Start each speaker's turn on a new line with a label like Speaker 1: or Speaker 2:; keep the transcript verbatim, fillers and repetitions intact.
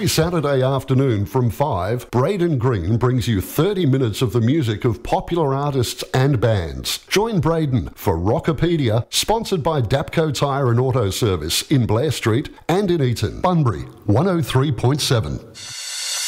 Speaker 1: Every Saturday afternoon from five, Braden Green brings you thirty minutes of the music of popular artists and bands. Join Braden for Rockopedia, sponsored by Dapco Tyre and Auto Service in Blair Street and in Eaton. Bunbury, one oh three point seven.